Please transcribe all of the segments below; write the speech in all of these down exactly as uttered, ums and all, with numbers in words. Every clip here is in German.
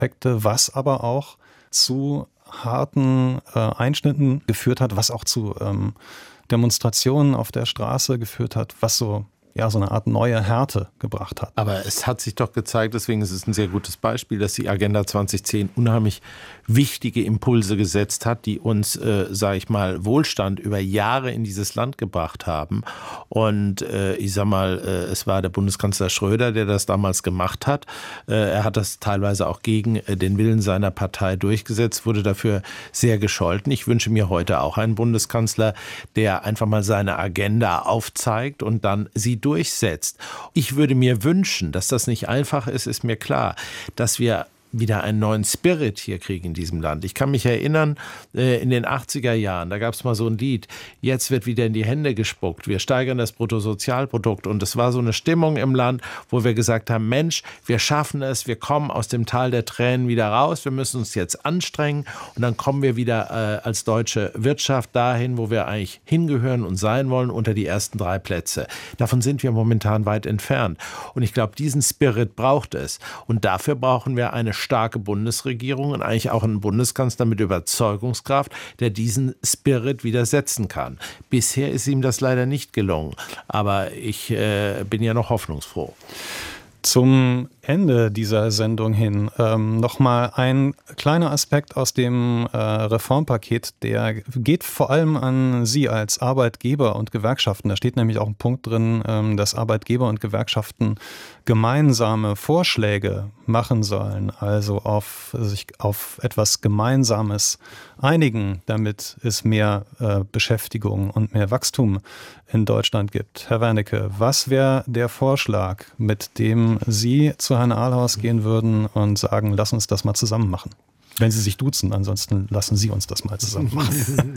Aspekte, was aber auch zu harten äh, Einschnitten geführt hat, was auch zu ähm, Demonstrationen auf der Straße geführt hat, was so ja, so eine Art neue Härte gebracht hat. Aber es hat sich doch gezeigt, deswegen ist es ein sehr gutes Beispiel, dass die Agenda zwanzig zehn unheimlich wichtige Impulse gesetzt hat, die uns, äh, sage ich mal, Wohlstand über Jahre in dieses Land gebracht haben. Und äh, ich sag mal, äh, es war der Bundeskanzler Schröder, der das damals gemacht hat. Äh, er hat das teilweise auch gegen äh, den Willen seiner Partei durchgesetzt, wurde dafür sehr gescholten. Ich wünsche mir heute auch einen Bundeskanzler, der einfach mal seine Agenda aufzeigt und dann sie durchsetzt. Ich würde mir wünschen, dass das nicht einfach ist, ist mir klar, dass wir wieder einen neuen Spirit hier kriegen in diesem Land. Ich kann mich erinnern, in den achtziger Jahren, da gab es mal so ein Lied, jetzt wird wieder in die Hände gespuckt, wir steigern das Bruttosozialprodukt, und es war so eine Stimmung im Land, wo wir gesagt haben, Mensch, wir schaffen es, wir kommen aus dem Tal der Tränen wieder raus, wir müssen uns jetzt anstrengen und dann kommen wir wieder äh, als deutsche Wirtschaft dahin, wo wir eigentlich hingehören und sein wollen, unter die ersten drei Plätze. Davon sind wir momentan weit entfernt, und ich glaube, diesen Spirit braucht es, und dafür brauchen wir eine starke Bundesregierung und eigentlich auch einen Bundeskanzler mit Überzeugungskraft, der diesen Spirit wieder setzen kann. Bisher ist ihm das leider nicht gelungen, aber ich äh, bin ja noch hoffnungsfroh. Zum Ende dieser Sendung hin ähm, nochmal ein kleiner Aspekt aus dem äh, Reformpaket, der geht vor allem an Sie als Arbeitgeber und Gewerkschaften. Da steht nämlich auch ein Punkt drin, ähm, dass Arbeitgeber und Gewerkschaften gemeinsame Vorschläge machen sollen, also auf sich auf etwas Gemeinsames einigen, damit es mehr äh, Beschäftigung und mehr Wachstum in Deutschland gibt. Herr Wernicke, was wäre der Vorschlag, mit dem Sie zu Herrn Ahlhaus gehen würden und sagen, lass uns das mal zusammen machen? Wenn Sie sich duzen, ansonsten lassen Sie uns das mal zusammen machen.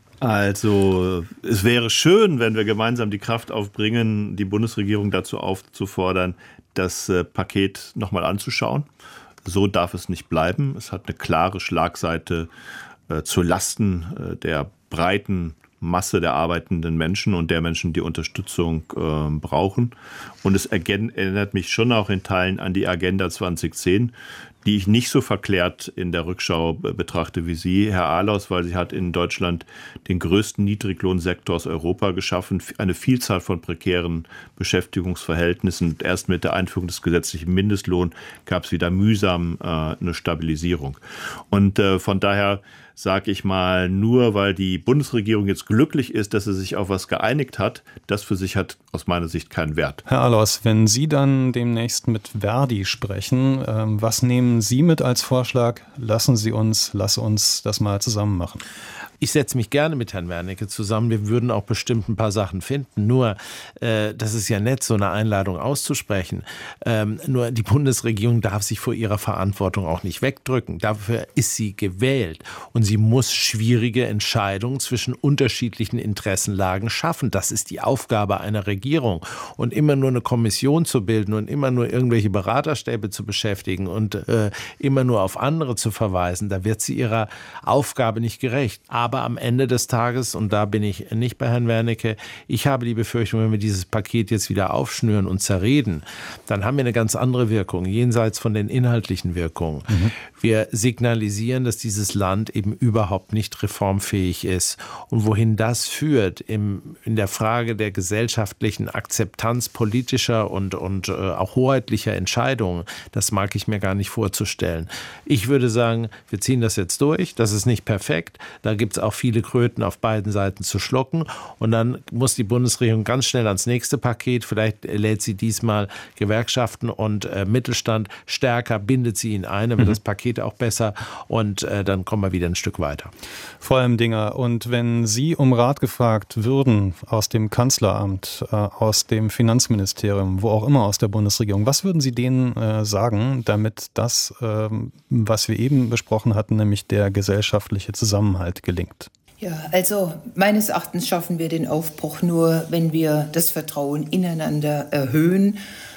Also es wäre schön, wenn wir gemeinsam die Kraft aufbringen, die Bundesregierung dazu aufzufordern, das äh, Paket nochmal anzuschauen. So darf es nicht bleiben. Es hat eine klare Schlagseite äh, zu Lasten äh, der breiten Masse der arbeitenden Menschen und der Menschen, die Unterstützung äh, brauchen. Und es erinnert mich schon auch in Teilen an die Agenda zwanzig zehn, die ich nicht so verklärt in der Rückschau betrachte wie Sie, Herr Ahlhaus, weil sie hat in Deutschland den größten Niedriglohnsektor aus Europa geschaffen, eine Vielzahl von prekären Beschäftigungsverhältnissen. Erst mit der Einführung des gesetzlichen Mindestlohns gab es wieder mühsam äh, eine Stabilisierung. Und äh, von daher sage ich mal, nur weil die Bundesregierung jetzt glücklich ist, dass sie sich auf was geeinigt hat, das für sich hat aus meiner Sicht keinen Wert. Herr Ahlhaus, wenn Sie dann demnächst mit Verdi sprechen, ähm, was nehmen Sie mit als Vorschlag? Lassen Sie uns, lass uns das mal zusammen machen. Ich setze mich gerne mit Herrn Wernicke zusammen. Wir würden auch bestimmt ein paar Sachen finden. Nur, äh, das ist ja nett, so eine Einladung auszusprechen. Ähm, nur die Bundesregierung darf sich vor ihrer Verantwortung auch nicht wegdrücken. Dafür ist sie gewählt. Und sie muss schwierige Entscheidungen zwischen unterschiedlichen Interessenlagen schaffen. Das ist die Aufgabe einer Regierung. Und immer nur eine Kommission zu bilden und immer nur irgendwelche Beraterstäbe zu beschäftigen und äh, immer nur auf andere zu verweisen, da wird sie ihrer Aufgabe nicht gerecht. Aber am Ende des Tages, und da bin ich nicht bei Herrn Wernicke, ich habe die Befürchtung, wenn wir dieses Paket jetzt wieder aufschnüren und zerreden, dann haben wir eine ganz andere Wirkung, jenseits von den inhaltlichen Wirkungen. Mhm. Wir signalisieren, dass dieses Land eben überhaupt nicht reformfähig ist. Und wohin das führt, im, in der Frage der gesellschaftlichen Akzeptanz politischer und, und äh, auch hoheitlicher Entscheidungen, das mag ich mir gar nicht vorzustellen. Ich würde sagen, wir ziehen das jetzt durch, das ist nicht perfekt, da gibt es auch viele Kröten auf beiden Seiten zu schlucken. Und dann muss die Bundesregierung ganz schnell ans nächste Paket. Vielleicht lädt sie diesmal Gewerkschaften und äh, Mittelstand stärker, bindet sie in eine, wird mhm. das Paket auch besser. Und äh, dann kommen wir wieder ein Stück weiter. Vor allem Dinger. Und wenn Sie um Rat gefragt würden aus dem Kanzleramt, äh, aus dem Finanzministerium, wo auch immer aus der Bundesregierung, was würden Sie denen äh, sagen, damit das, äh, was wir eben besprochen hatten, nämlich der gesellschaftliche Zusammenhalt gelingt? Ja, also meines Erachtens schaffen wir den Aufbruch nur, wenn wir das Vertrauen ineinander erhöhen.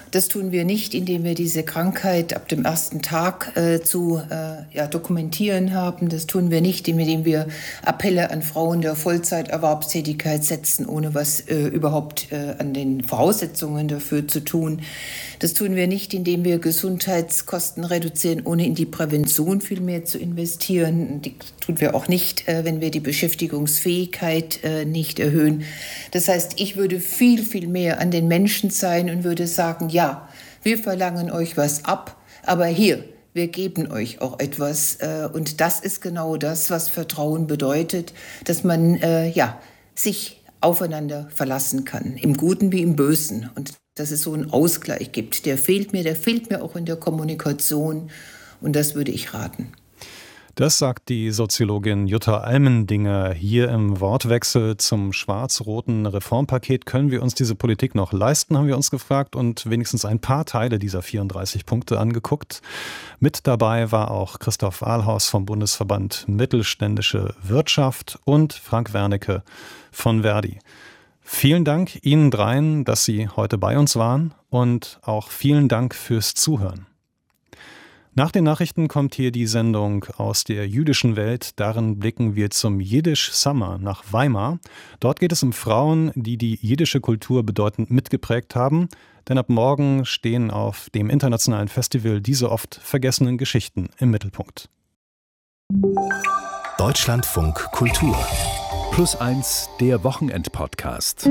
das tun wir nicht, indem wir diese Krankheit ab dem ersten Tag äh, zu äh, ja, dokumentieren haben. Das tun wir nicht, indem wir Appelle an Frauen der Vollzeiterwerbstätigkeit setzen, ohne was äh, überhaupt äh, an den Voraussetzungen dafür zu tun. Das tun wir nicht, indem wir Gesundheitskosten reduzieren, ohne in die Prävention viel mehr zu investieren. Das tun wir auch nicht, äh, wenn wir die Beschäftigungsfähigkeit äh, nicht erhöhen. Das heißt, ich würde viel, viel mehr an den Menschen sein und würde sagen, ja, wir verlangen euch was ab, aber hier, wir geben euch auch etwas. Und das ist genau das, was Vertrauen bedeutet, dass man äh, ja, sich aufeinander verlassen kann, im Guten wie im Bösen. Und dass es so einen Ausgleich gibt, der fehlt mir, der fehlt mir auch in der Kommunikation. Und das würde ich raten. Das sagt die Soziologin Jutta Almendinger hier im Wortwechsel zum schwarz-roten Reformpaket. Können wir uns diese Politik noch leisten, haben wir uns gefragt und wenigstens ein paar Teile dieser vierunddreißig Punkte angeguckt. Mit dabei war auch Christoph Ahlhaus vom Bundesverband Mittelständische Wirtschaft und Frank Wernicke von Verdi. Vielen Dank Ihnen dreien, dass Sie heute bei uns waren und auch vielen Dank fürs Zuhören. Nach den Nachrichten kommt hier die Sendung aus der jüdischen Welt. Darin blicken wir zum Yiddish Summer nach Weimar. Dort geht es um Frauen, die die jiddische Kultur bedeutend mitgeprägt haben. Denn ab morgen stehen auf dem internationalen Festival diese oft vergessenen Geschichten im Mittelpunkt. Deutschlandfunk Kultur. Plus eins, der Wochenend-Podcast.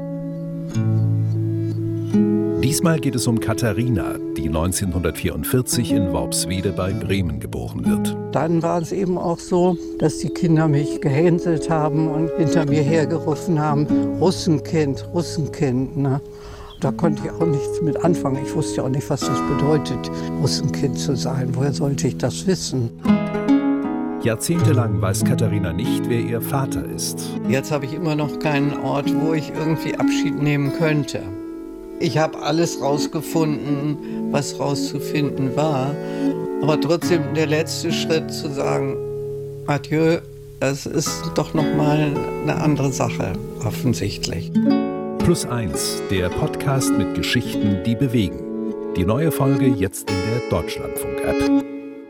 Diesmal geht es um Katharina, die neunzehnhundertvierundvierzig in Worpswede bei Bremen geboren wird. Dann war es eben auch so, dass die Kinder mich gehänselt haben und hinter mir hergerufen haben, Russenkind, Russenkind. Ne? Da konnte ich auch nichts mit anfangen. Ich wusste auch nicht, was das bedeutet, Russenkind zu sein. Woher sollte ich das wissen? Jahrzehntelang weiß Katharina nicht, wer ihr Vater ist. Jetzt habe ich immer noch keinen Ort, wo ich irgendwie Abschied nehmen könnte. Ich habe alles rausgefunden, was rauszufinden war. Aber trotzdem der letzte Schritt zu sagen, adieu, das ist doch noch mal eine andere Sache, offensichtlich. Plus eins, der Podcast mit Geschichten, die bewegen. Die neue Folge jetzt in der Deutschlandfunk-App.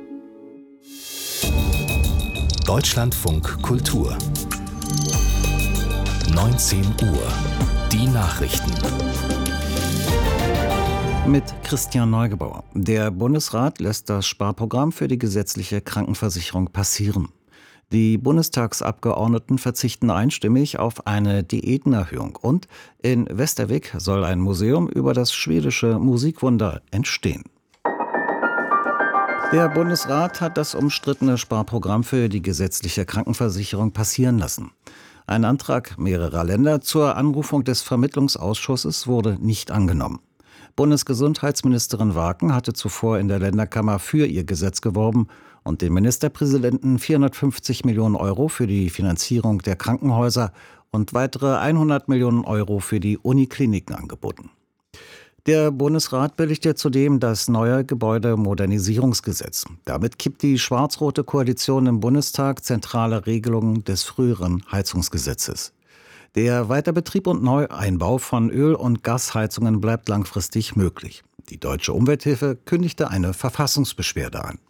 Deutschlandfunk Kultur. neunzehn Uhr. Die Nachrichten. Mit Christian Neugebauer. Der Bundesrat lässt das Sparprogramm für die gesetzliche Krankenversicherung passieren. Die Bundestagsabgeordneten verzichten einstimmig auf eine Diätenerhöhung und in Westerwick soll ein Museum über das schwedische Musikwunder entstehen. Der Bundesrat hat das umstrittene Sparprogramm für die gesetzliche Krankenversicherung passieren lassen. Ein Antrag mehrerer Länder zur Anrufung des Vermittlungsausschusses wurde nicht angenommen. Bundesgesundheitsministerin Waken hatte zuvor in der Länderkammer für ihr Gesetz geworben und den Ministerpräsidenten vierhundertfünfzig Millionen Euro für die Finanzierung der Krankenhäuser und weitere hundert Millionen Euro für die Unikliniken angeboten. Der Bundesrat billigte zudem das neue Gebäudemodernisierungsgesetz. Damit kippt die schwarz-rote Koalition im Bundestag zentrale Regelungen des früheren Heizungsgesetzes. Der Weiterbetrieb und Neueinbau von Öl- und Gasheizungen bleibt langfristig möglich. Die Deutsche Umwelthilfe kündigte eine Verfassungsbeschwerde an.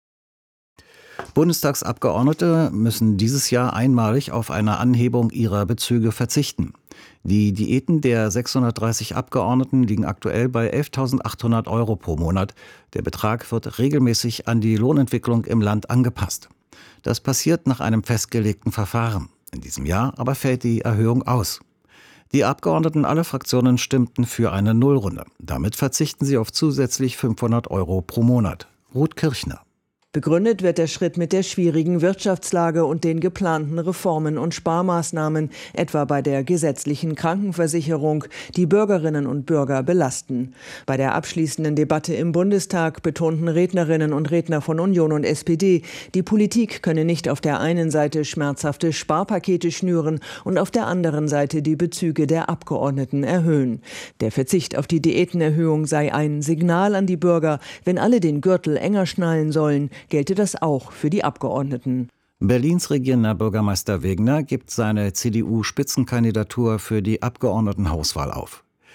Bundestagsabgeordnete müssen dieses Jahr einmalig auf eine Anhebung ihrer Bezüge verzichten. Die Diäten der sechshundertdreißig Abgeordneten liegen aktuell bei elftausendachthundert Euro pro Monat. Der Betrag wird regelmäßig an die Lohnentwicklung im Land angepasst. Das passiert nach einem festgelegten Verfahren. In diesem Jahr aber fällt die Erhöhung aus. Die Abgeordneten aller Fraktionen stimmten für eine Nullrunde. Damit verzichten sie auf zusätzlich fünfhundert Euro pro Monat. Ruth Kirchner. Begründet wird der Schritt mit der schwierigen Wirtschaftslage und den geplanten Reformen und Sparmaßnahmen, etwa bei der gesetzlichen Krankenversicherung, die Bürgerinnen und Bürger belasten. Bei der abschließenden Debatte im Bundestag betonten Rednerinnen und Redner von Union und S P D, die Politik könne nicht auf der einen Seite schmerzhafte Sparpakete schnüren und auf der anderen Seite die Bezüge der Abgeordneten erhöhen. Der Verzicht auf die Diätenerhöhung sei ein Signal an die Bürger, wenn alle den Gürtel enger schnallen sollen, gelte das auch für die Abgeordneten. Berlins regierender Bürgermeister Wegner gibt seine C D U-Spitzenkandidatur für die Abgeordnetenhauswahl auf.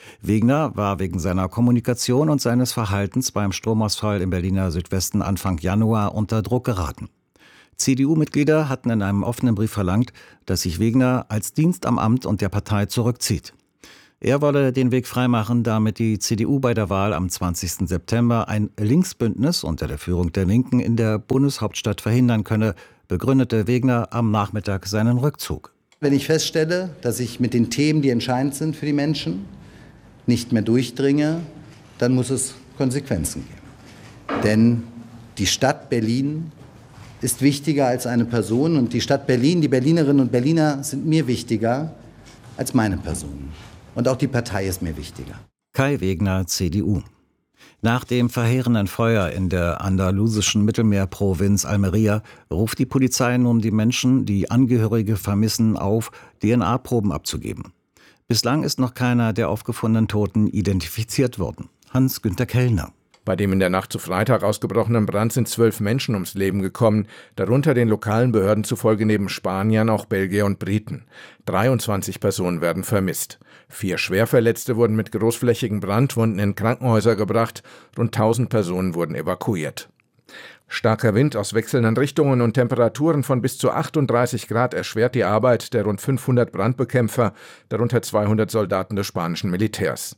Wegener war wegen seiner Kommunikation und seines Verhaltens beim Stromausfall im Berliner Südwesten Anfang Januar unter Druck geraten. C D U-Mitglieder hatten in einem offenen Brief verlangt, dass sich Wegener als Dienst am Amt und der Partei zurückzieht. Er wolle den Weg freimachen, damit die C D U bei der Wahl am zwanzigsten September ein Linksbündnis unter der Führung der Linken in der Bundeshauptstadt verhindern könne, begründete Wegener am Nachmittag seinen Rückzug. Wenn ich feststelle, dass ich mit den Themen, die entscheidend sind für die Menschen, nicht mehr durchdringe, dann muss es Konsequenzen geben. Denn die Stadt Berlin ist wichtiger als eine Person und die Stadt Berlin, die Berlinerinnen und Berliner sind mir wichtiger als meine Person. Und auch die Partei ist mir wichtiger. Kai Wegener, C D U. Nach dem verheerenden Feuer in der andalusischen Mittelmeerprovinz Almeria ruft die Polizei nun die Menschen, die Angehörige vermissen, auf, D N A-Proben abzugeben. Bislang ist noch keiner der aufgefundenen Toten identifiziert worden. Hans-Günter Kellner. Bei dem in der Nacht zu Freitag ausgebrochenen Brand sind zwölf Menschen ums Leben gekommen, darunter den lokalen Behörden zufolge neben Spaniern auch Belgier und Briten. dreiundzwanzig Personen werden vermisst. Vier Schwerverletzte wurden mit großflächigen Brandwunden in Krankenhäuser gebracht, rund tausend Personen wurden evakuiert. Starker Wind aus wechselnden Richtungen und Temperaturen von bis zu achtunddreißig Grad erschwert die Arbeit der rund fünfhundert Brandbekämpfer, darunter zweihundert Soldaten des spanischen Militärs.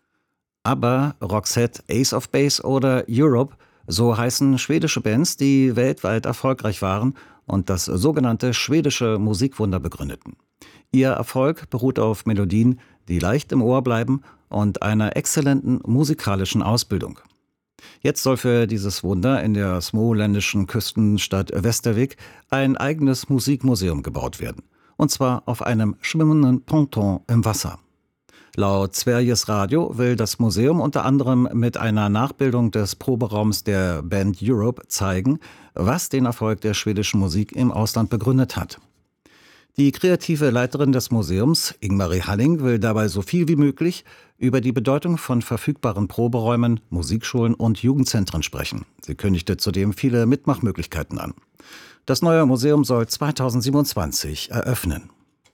ABBA, Roxette, Ace of Base oder Europe, so heißen schwedische Bands, die weltweit erfolgreich waren und das sogenannte schwedische Musikwunder begründeten. Ihr Erfolg beruht auf Melodien, die leicht im Ohr bleiben und einer exzellenten musikalischen Ausbildung. Jetzt soll für dieses Wunder in der småländischen Küstenstadt Västervik ein eigenes Musikmuseum gebaut werden. Und zwar auf einem schwimmenden Ponton im Wasser. Laut Sveriges Radio will das Museum unter anderem mit einer Nachbildung des Proberaums der Band Europe zeigen, was den Erfolg der schwedischen Musik im Ausland begründet hat. Die kreative Leiterin des Museums, Ingmarie Halling, will dabei so viel wie möglich über die Bedeutung von verfügbaren Proberäumen, Musikschulen und Jugendzentren sprechen. Sie kündigte zudem viele Mitmachmöglichkeiten an. Das neue Museum soll zweitausendsiebenundzwanzig eröffnen.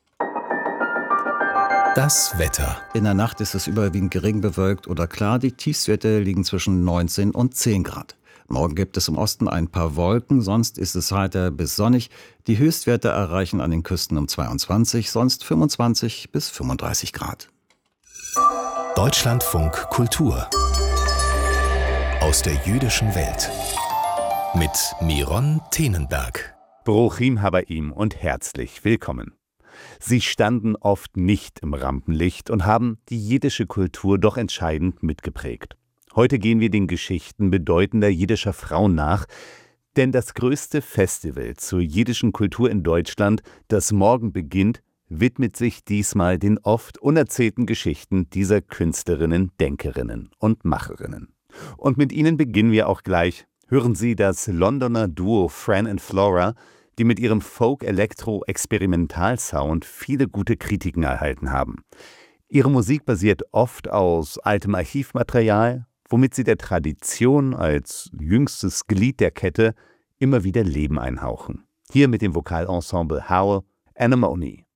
Das Wetter. In der Nacht ist es überwiegend gering bewölkt oder klar. Die Tiefstwerte liegen zwischen neunzehn und zehn Grad. Morgen gibt es im Osten ein paar Wolken, sonst ist es heiter bis sonnig. Die Höchstwerte erreichen an den Küsten um zweiundzwanzig, sonst fünfundzwanzig bis fünfunddreißig Grad. Deutschlandfunk Kultur aus der jüdischen Welt mit Miron Tenenberg. Bruchim Habaim und herzlich willkommen. Sie standen oft nicht im Rampenlicht und haben die jiddische Kultur doch entscheidend mitgeprägt. Heute gehen wir den Geschichten bedeutender jiddischer Frauen nach, denn das größte Festival zur jiddischen Kultur in Deutschland, das morgen beginnt, widmet sich diesmal den oft unerzählten Geschichten dieser Künstlerinnen, Denkerinnen und Macherinnen. Und mit ihnen beginnen wir auch gleich. Hören Sie das Londoner Duo Fran and Flora, die mit ihrem Folk-Elektro-Experimental-Sound viele gute Kritiken erhalten haben. Ihre Musik basiert oft aus altem Archivmaterial, womit sie der Tradition als jüngstes Glied der Kette immer wieder Leben einhauchen. Hier mit dem Vokalensemble Howl, Anemone.